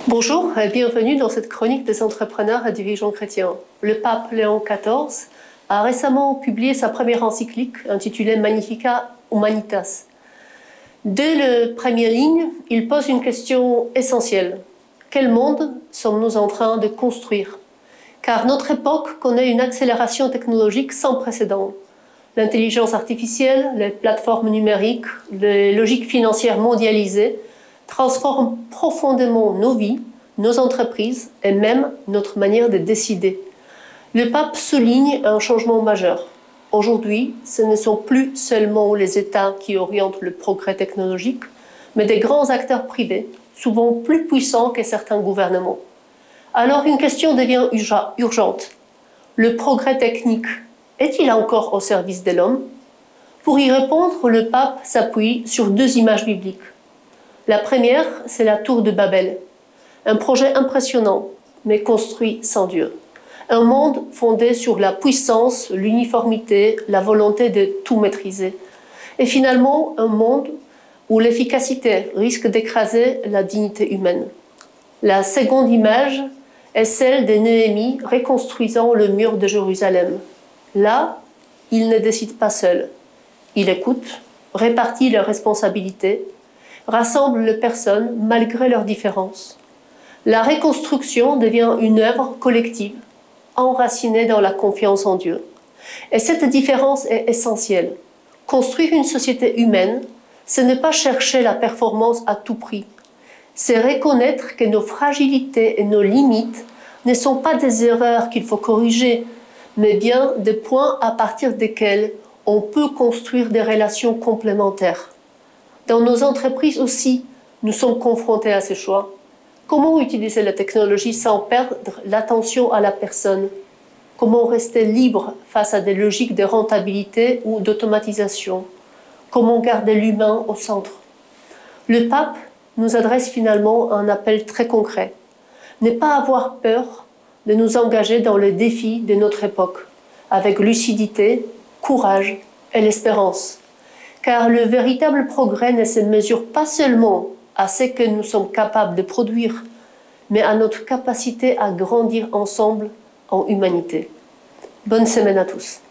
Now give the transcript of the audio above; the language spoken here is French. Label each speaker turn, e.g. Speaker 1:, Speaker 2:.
Speaker 1: Bonjour et bienvenue dans cette chronique des entrepreneurs et dirigeants chrétiens. Le pape Léon XIV a récemment publié sa première encyclique intitulée Magnificat Humanitas. Dès les premières lignes, il pose une question essentielle. Quel monde sommes-nous en train de construire? Car notre époque connaît une accélération technologique sans précédent. L'intelligence artificielle, les plateformes numériques, les logiques financières mondialisées transforment profondément nos vies, nos entreprises et même notre manière de décider. Le pape souligne un changement majeur. Aujourd'hui, ce ne sont plus seulement les États qui orientent le progrès technologique, mais des grands acteurs privés, souvent plus puissants que certains gouvernements. Alors une question devient urgente. Le progrès technique est-il encore au service de l'homme? Pour y répondre, le pape s'appuie sur deux images bibliques. La première, c'est la tour de Babel, un projet impressionnant, mais construit sans Dieu. Un monde fondé sur la puissance, l'uniformité, la volonté de tout maîtriser. Et finalement, un monde où l'efficacité risque d'écraser la dignité humaine. La seconde image est celle de Néhémie reconstruisant le mur de Jérusalem. Là, il ne décide pas seul. Il écoute, répartit leurs responsabilités, rassemble les personnes malgré leurs différences. La reconstruction devient une œuvre collective, enracinée dans la confiance en Dieu. Et cette différence est essentielle. Construire une société humaine, ce n'est pas chercher la performance à tout prix. C'est reconnaître que nos fragilités et nos limites ne sont pas des erreurs qu'il faut corriger, mais bien des points à partir desquels on peut construire des relations complémentaires. Dans nos entreprises aussi, nous sommes confrontés à ces choix. Comment utiliser la technologie sans perdre l'attention à la personne? Comment rester libre face à des logiques de rentabilité ou d'automatisation? Comment garder l'humain au centre? Le pape nous adresse finalement un appel très concret. Ne pas avoir peur de nous engager dans les défis de notre époque, avec lucidité, courage et l'espérance. Car le véritable progrès ne se mesure pas seulement à ce que nous sommes capables de produire, mais à notre capacité à grandir ensemble en humanité. Bonne semaine à tous.